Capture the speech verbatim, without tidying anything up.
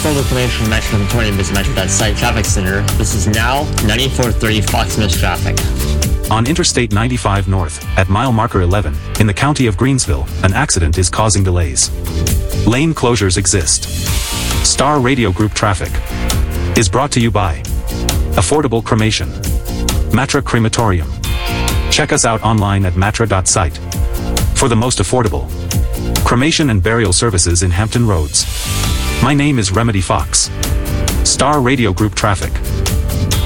full information on Metro Victoria, visit Metro dot site Traffic Center. This is now ninety-four thirty Fox Mills traffic. On Interstate ninety-five North, at mile marker eleven, in the county of Greensville, an accident is causing delays. Lane closures exist. Star Radio Group Traffic is brought to you by Affordable Cremation, Matra Crematorium. Check us out online at matra dot site for the most affordable cremation and burial services in Hampton Roads. My name is Remedy Fox. Star Radio Group Traffic.